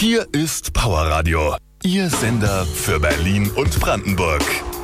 Hier ist Powerradio, Ihr Sender für Berlin und Brandenburg.